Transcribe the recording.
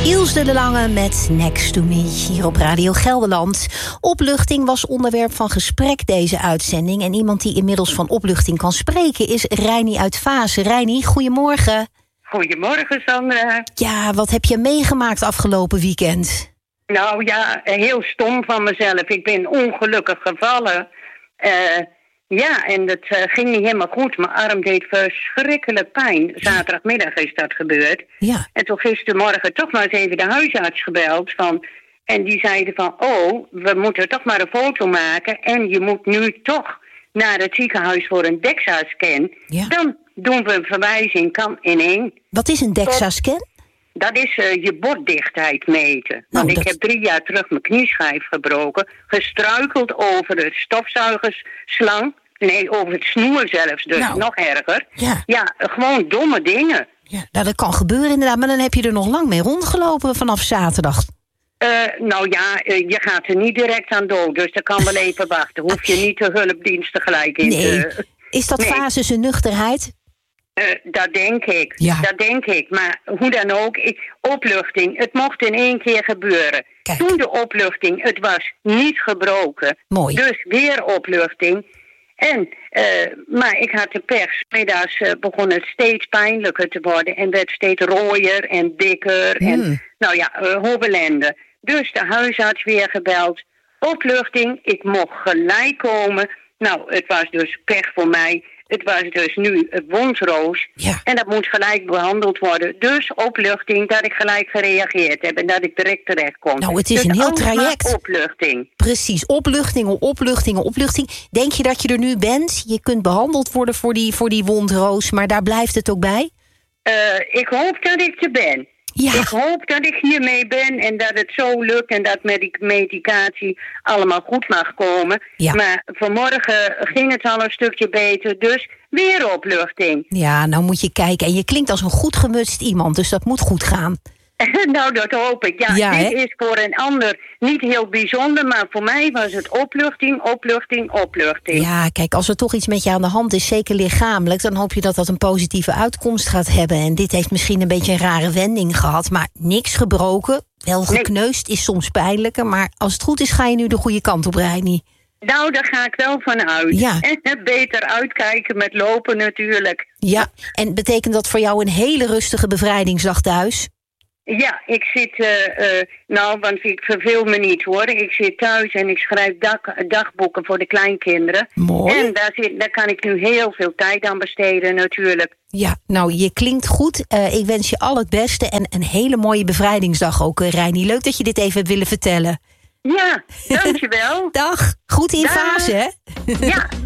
Ilse de Lange met Next to Me hier op Radio Gelderland. Opluchting was onderwerp van gesprek deze uitzending. En iemand die inmiddels van opluchting kan spreken is Reini uit Vaassen. Reini, goedemorgen. Goedemorgen, Sandra. Ja, wat heb je meegemaakt afgelopen weekend? Nou ja, heel stom van mezelf. Ik ben ongelukkig gevallen. Ja, en dat ging niet helemaal goed. Mijn arm deed verschrikkelijk pijn. Zaterdagmiddag is dat gebeurd. Ja. En toen gistermorgen toch maar eens even de huisarts gebeld. En die zeiden van, we moeten toch maar een foto maken. En je moet nu toch naar het ziekenhuis voor een DEXA-scan. Ja. Dan doen we een verwijzing, kan in één. Wat is een DEXA-scan? Dat is je botdichtheid meten. Want ik heb 3 jaar terug mijn knieschijf gebroken. Gestruikeld over de stofzuigerslang. Nee, over het snoer zelfs, dus nog erger. Ja, gewoon domme dingen. Ja, nou, dat kan gebeuren inderdaad, maar dan heb je er nog lang mee rondgelopen vanaf zaterdag. Je gaat er niet direct aan dood, dus dat kan wel even wachten. Hoef je niet de hulpdiensten gelijk in te... Is dat Vaassen nuchterheid? Dat denk ik. Ja. Dat denk ik. Maar hoe dan ook, opluchting. Het mocht in 1 keer gebeuren. Kijk. Toen de opluchting, het was niet gebroken. Mooi. Dus weer opluchting. Maar ik had de pers. Middags begon het steeds pijnlijker te worden. En werd steeds rooier en dikker. En hoop ellende. Dus de huisarts weer gebeld. Opluchting, ik mocht gelijk komen. Nou, het was dus pech voor mij. Het was dus nu wondroos. Ja. En dat moet gelijk behandeld worden. Dus opluchting dat ik gelijk gereageerd heb. En dat ik direct terecht kom. Nou, het is dus een heel traject. Opluchting. Precies, opluchting. Denk je dat je er nu bent? Je kunt behandeld worden voor die wondroos, maar daar blijft het ook bij? Ik hoop dat ik er ben. Ja. Ik hoop dat ik hiermee ben en dat het zo lukt en dat met die medicatie allemaal goed mag komen. Ja. Maar vanmorgen ging het al een stukje beter, dus weer opluchting. Ja, nou moet je kijken. En je klinkt als een goed gemutst iemand, dus dat moet goed gaan. Nou, dat hoop ik. Ja, dit is voor een ander niet heel bijzonder, maar voor mij was het opluchting. Ja, kijk, als er toch iets met je aan de hand is, zeker lichamelijk, dan hoop je dat dat een positieve uitkomst gaat hebben. En dit heeft misschien een beetje een rare wending gehad, maar niks gebroken. Wel gekneusd is soms pijnlijker, maar als het goed is ga je nu de goede kant op, Reini. Nou, daar ga ik wel van uit. Ja. En beter uitkijken met lopen natuurlijk. Ja, en betekent dat voor jou een hele rustige bevrijdingsdag thuis? Ja, ik zit, want ik verveel me niet hoor. Ik zit thuis en ik schrijf dagboeken voor de kleinkinderen. Mooi. En daar kan ik nu heel veel tijd aan besteden natuurlijk. Ja, nou, je klinkt goed. Ik wens je al het beste en een hele mooie bevrijdingsdag ook, Reini. Leuk dat je dit even hebt willen vertellen. Ja, dankjewel. Dag, goed in Vaassen, hè? Ja,